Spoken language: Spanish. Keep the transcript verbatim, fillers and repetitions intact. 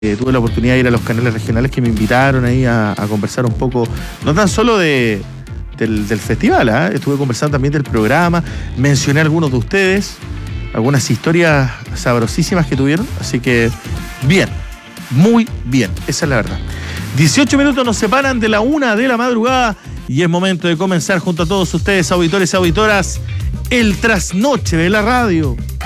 Eh, tuve la oportunidad de ir a los canales regionales que me invitaron ahí a, a conversar un poco, no tan solo de, del, del festival, ¿eh? Estuve conversando también del programa, mencioné a algunos de ustedes, algunas historias sabrosísimas que tuvieron, así que bien, muy bien, esa es la verdad. dieciocho minutos nos separan de la una de la madrugada y es momento de comenzar junto a todos ustedes, auditores y auditoras, el trasnoche de la radio.